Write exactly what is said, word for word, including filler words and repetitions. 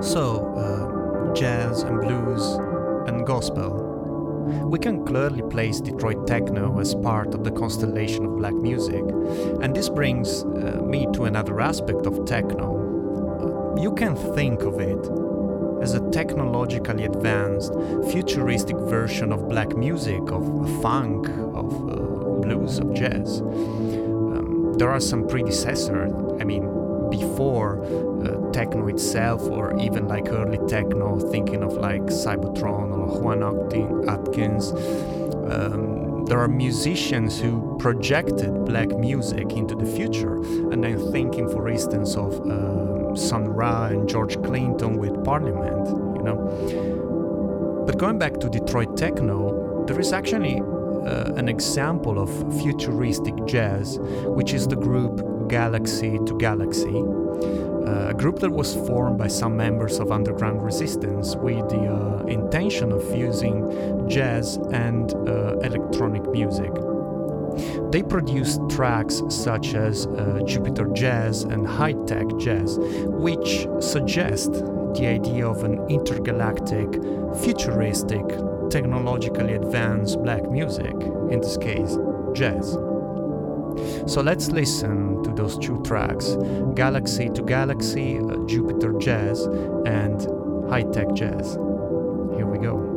So, uh, jazz and blues and gospel. We can clearly place Detroit techno as part of the constellation of black music, and this brings uh, me to another aspect of techno. Uh, you can think of it as a technologically advanced, futuristic version of black music, of funk, of uh, blues, of jazz. Um, there are some predecessors, I mean, before uh, techno itself, or even like early techno, thinking of like Cybotron or Juan Atkins. Um, there are musicians who projected black music into the future, and I'm thinking, for instance, of uh, Sun Ra and George Clinton with Parliament, you know. But going back to Detroit techno, there is actually uh, an example of futuristic jazz, which is the group Galaxy to Galaxy, uh, a group that was formed by some members of underground resistance with the uh, intention of fusing jazz and uh, electronic music. They produced tracks such as uh, Jupiter Jazz and High Tech Jazz, which suggest the idea of an intergalactic, futuristic, technologically advanced black music, in this case, jazz. So let's listen to those two tracks, Galaxy to Galaxy, uh, Jupiter Jazz, and High Tech Jazz. Here we go.